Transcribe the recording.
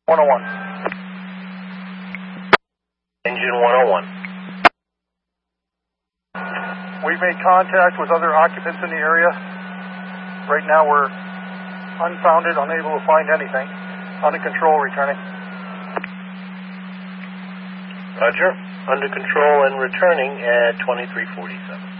101. Engine 101. We've made contact with other occupants in the area. Right now we're unfounded, unable to find anything. Under control, returning. Roger. Under control and returning at 2347.